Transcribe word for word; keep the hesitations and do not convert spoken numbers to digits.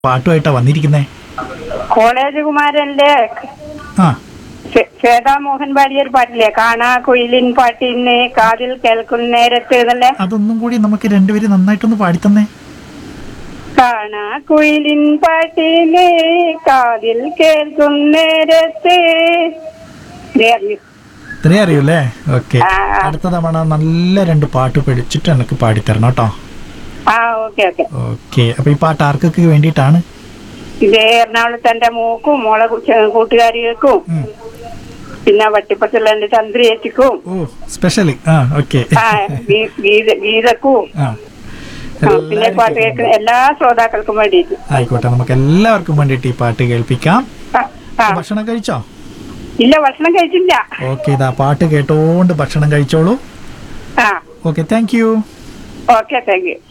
പാട്ടുമായിട്ടാ വന്നിരിക്കുന്നേ? College കുമാരന്റെ ആ ശ്വേതാ മോഹൻ പാടിയ ഒരു പാട്ടില്ലേ, കാണാ കുയിലിൻ പാട്ടിന് കാതിൽ കേൾക്കുന്നേരത്ത് എന്നല്ലേ? അതൊന്നും കൂടി നമുക്ക് രണ്ടുപേരും നന്നായിട്ടൊന്ന് പാടിത്തന്നേ. കാണാ കുയിലിൻ പാട്ടിന് കാതിൽ കേൾക്കുന്നേരത്ത്. ഇത്രേ അറിയൂല്ലേ? ഓക്കെ, അടുത്ത തവണ നല്ല രണ്ട് പാട്ട് പഠിച്ചിട്ട് എനിക്ക് പാടിത്തരണം കേട്ടോ. ആ ഓക്കെ ഓക്കെ ഓക്കെ. അപ്പൊ ഈ പാട്ട് ആർക്കൊക്കെ വേണ്ടിയിട്ടാണ്? ഇത് എറണാകുളത്ത് എന്റെ മൂക്കും മോളെ കൂട്ടുകാരികൾക്കും പിന്നെ വട്ടിപ്പത്തുള്ള എന്റെ ചന്ദ്രയേച്ചിക്കും ഓ സ്പെഷ്യലി. ആ ഓക്കെ. ഗീതക്കും പിന്നെ പാട്ട് കേൾക്കുന്ന എല്ലാ ശ്രോതാക്കൾക്കും വേണ്ടിയിട്ട്. ആയിക്കോട്ടെ, നമുക്ക് എല്ലാവർക്കും വേണ്ടിയിട്ട് ഈ പാട്ട് കേൾപ്പിക്കാം. ഭക്ഷണം കഴിച്ചോ? ഇല്ല, ഭക്ഷണം കഴിച്ചില്ല. ഓക്കെ, ഇതാ പാട്ട് കേട്ടോണ്ട് ഭക്ഷണം കഴിച്ചോളൂ. ആ okay, thank you. Okay, thank you.